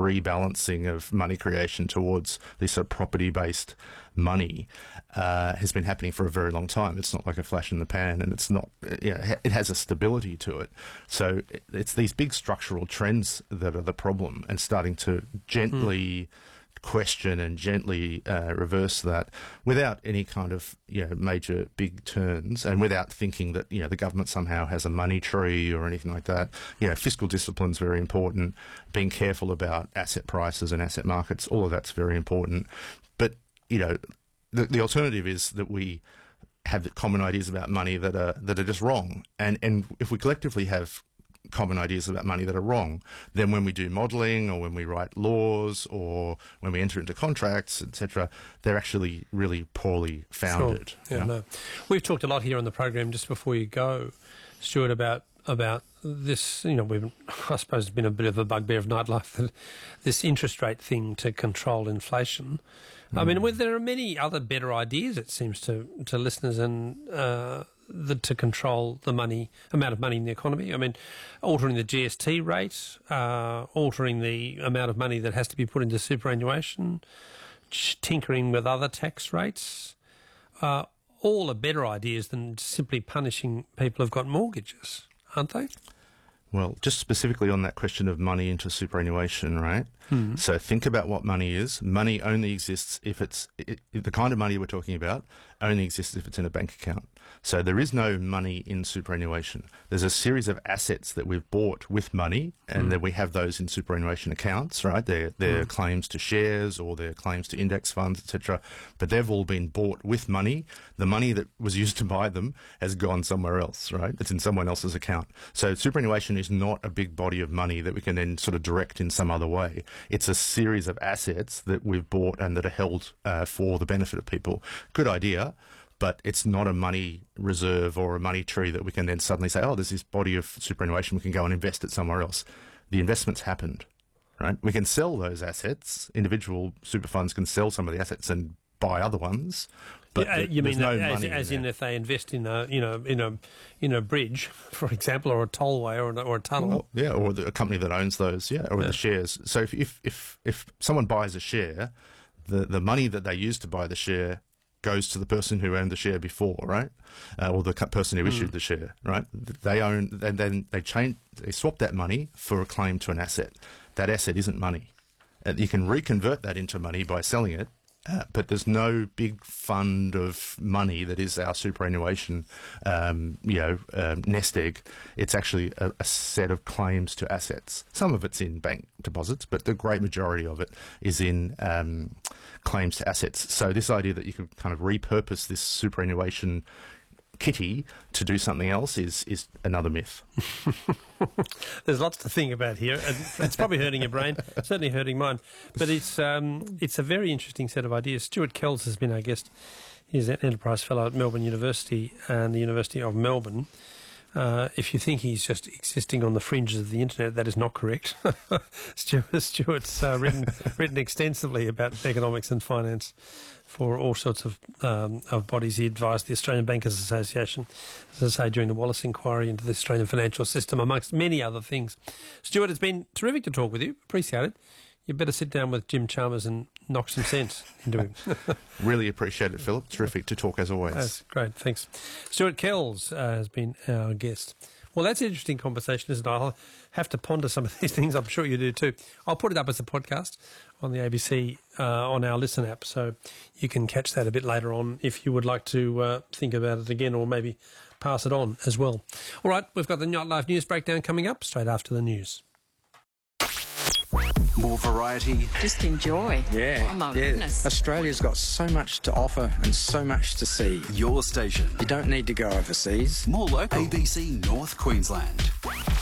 rebalancing of money creation towards this sort of property-based money has been happening for a very long time. It's not like a flash in the pan, and it's not, it has a stability to it. So it's these big structural trends that are the problem, and starting to gently question and gently reverse that without any kind of major big turns, and without thinking that the government somehow has a money tree or anything like that. Fiscal discipline is very important. Being careful about asset prices and asset markets, all of that's very important. But the alternative is that we have common ideas about money that are just wrong, and if we collectively have common ideas about money that are wrong, then when we do modelling or when we write laws or when we enter into contracts, etc., they're actually really poorly founded. Sure. No. We've talked a lot here on the program, just before you go, Stuart, about this, I suppose it's been a bit of a bugbear of nightlife, this interest rate thing to control inflation. I mean, there are many other better ideas, it seems to listeners, and to control the amount of money in the economy. I mean, altering the GST rate, altering the amount of money that has to be put into superannuation, tinkering with other tax rates, all are better ideas than simply punishing people who've got mortgages, aren't they? Well, just specifically on that question of money into superannuation, right? So think about what money is. Money only exists if the kind of money we're talking about only exists if it's in a bank account. So there is no money in superannuation. There's a series of assets that we've bought with money, and then we have those in superannuation accounts, right? They're claims to shares or they're claims to index funds, etc. But they've all been bought with money. The money that was used to buy them has gone somewhere else, right? It's in someone else's account. So superannuation is not a big body of money that we can then sort of direct in some other way. It's a series of assets that we've bought and that are held for the benefit of people. Good idea, but it's not a money reserve or a money tree that we can then suddenly say, oh, there's this body of superannuation, we can go and invest it somewhere else. The investment's happened, right? We can sell those assets. Individual super funds can sell some of the assets and buy other ones. But you mean no that money as in if they invest in a bridge, for example, or a tollway or a tunnel? Well, or a company that owns those, or the shares. So if someone buys a share, the money that they use to buy the share goes to the person who owned the share before, right? Or the person who issued the share, right? They own, and then they swap that money for a claim to an asset. That asset isn't money. You can reconvert that into money by selling it. But there's no big fund of money that is our superannuation, nest egg. It's actually a set of claims to assets. Some of it's in bank deposits, but the great majority of it is in claims to assets. So this idea that you could kind of repurpose this superannuation kitty to do something else is another myth. There's lots to think about here, and it's probably hurting your brain, certainly hurting mine. But it's a very interesting set of ideas. Stuart Kells has been our guest. He's an Enterprise Fellow at Melbourne University and the University of Melbourne. If you think he's just existing on the fringes of the internet, that is not correct. Stuart's written extensively about economics and finance for all sorts of bodies. He advised the Australian Bankers Association, as I say, during the Wallace inquiry into the Australian financial system, amongst many other things. Stuart, it's been terrific to talk with you. Appreciate it. You better sit down with Jim Chalmers and knock some sense into him. Really appreciate it, Philip. Terrific to talk as always. That's great. Thanks. Stuart Kells has been our guest. Well, that's an interesting conversation, isn't it? I'll have to ponder some of these things. I'm sure you do too. I'll put it up as a podcast on the ABC on our Listen app, so you can catch that a bit later on if you would like to think about it again, or maybe pass it on as well. All right, we've got the Nightlife News Breakdown coming up straight after the news. More variety. Just enjoy. Yeah. Oh, my goodness. Australia's got so much to offer and so much to see. Your station. You don't need to go overseas. More local. ABC North Queensland.